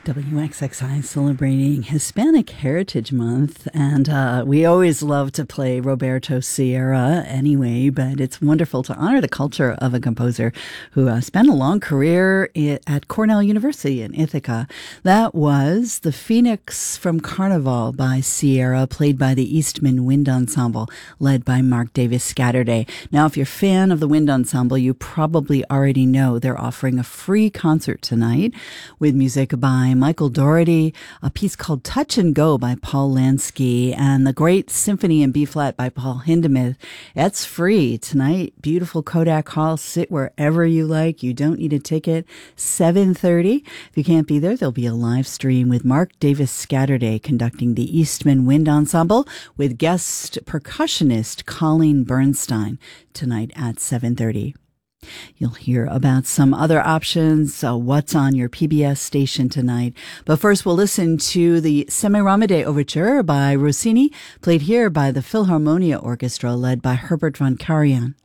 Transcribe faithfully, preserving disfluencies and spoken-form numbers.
W X X I celebrating Hispanic Heritage Month, and uh, we always love to play Roberto Sierra anyway, but it's wonderful to honor the culture of a composer who uh, spent a long career I- at Cornell University in Ithaca. That was The Phoenix from Carnival by Sierra, played by the Eastman Wind Ensemble, led by Mark Davis Scatterday. Now, if you're a fan of the Wind Ensemble, you probably already know they're offering a free concert tonight with music by Michael Dougherty, a piece called Touch and Go by Paul Lansky, and the Great Symphony in B-flat by Paul Hindemith. It's free tonight. Beautiful Kodak Hall. Sit wherever you like. You don't need a ticket. seven thirty. If you can't be there, there'll be a live stream with Mark Davis Scatterday conducting the Eastman Wind Ensemble with guest percussionist Colleen Bernstein tonight at seven thirty. You'll hear about some other options, uh, what's on your P B S station tonight. But first, we'll listen to the Semiramide Overture by Rossini, played here by the Philharmonia Orchestra, led by Herbert von Karajan.